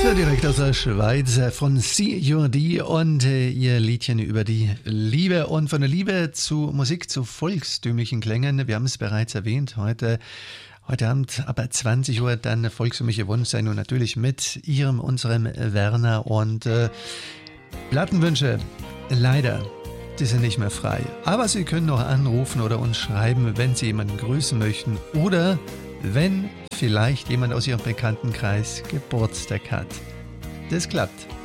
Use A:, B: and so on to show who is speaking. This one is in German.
A: Direkt aus der Schweiz von CJD und ihr Liedchen über die Liebe und von der Liebe zu Musik, zu volkstümlichen Klängen. Wir haben es bereits erwähnt, heute Abend ab 20 Uhr dann volkstümliche Wunschsendung und natürlich mit unserem Werner und Plattenwünsche. Leider, die sind nicht mehr frei. Aber Sie können noch anrufen oder uns schreiben, wenn Sie jemanden grüßen möchten oder wenn vielleicht jemand aus Ihrem Bekanntenkreis Geburtstag hat. Das klappt.